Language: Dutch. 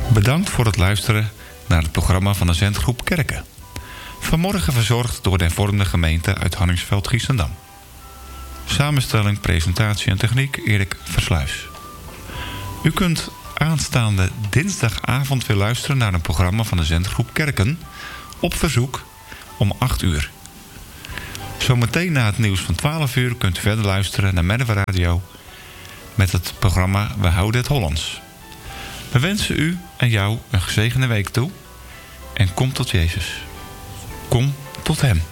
Bedankt voor het luisteren naar het programma van de Zendgroep Kerken. Vanmorgen verzorgd door de hervormde gemeente uit Harningsveld-Giessendam. Samenstelling, presentatie en techniek Erik Versluis. U kunt aanstaande dinsdagavond weer luisteren naar een programma van de Zendgroep Kerken op verzoek om 8 uur. Zometeen na het nieuws van 12 uur kunt u verder luisteren naar Merwe Radio met het programma We Houden het Hollands. We wensen u en jou een gezegende week toe en kom tot Jezus. Kom tot Hem.